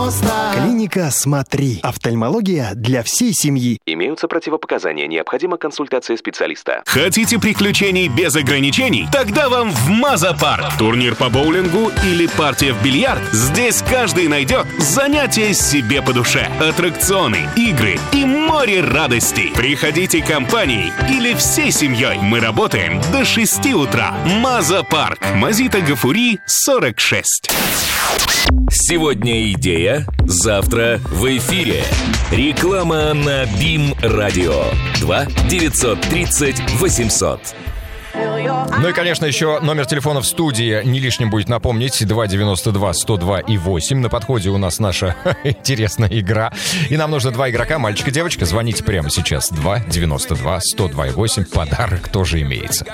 Клиника «Смотри». Офтальмология для всей семьи. Имеются противопоказания. Необходима консультация специалиста. Хотите приключений без ограничений? Тогда вам в Маза-парк. Турнир по боулингу или партия в бильярд? Здесь каждый найдет занятие себе по душе. Аттракционы, игры и море радостей. Приходите компанией или всей семьей. Мы работаем до 6 утра. Маза-парк. Мазита Гафури, 46. Сегодня идея, завтра в эфире. Реклама на БИМ-радио. 2-930-800. Ну и, конечно, еще номер телефона в студии не лишним будет напомнить. 292-102-8. На подходе у нас наша интересная игра. И нам нужно 2 игрока, мальчик и девочка. Звоните прямо сейчас. 292-102-8. Подарок тоже имеется.